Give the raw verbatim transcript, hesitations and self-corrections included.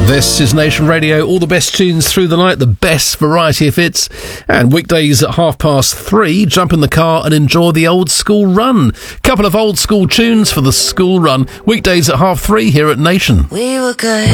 This is Nation Radio, all the best tunes through the night, the best variety of hits. And weekdays at half past three, jump in the car and enjoy the old school run. Couple of old school tunes for the school run. Weekdays at half three here at Nation. We were good.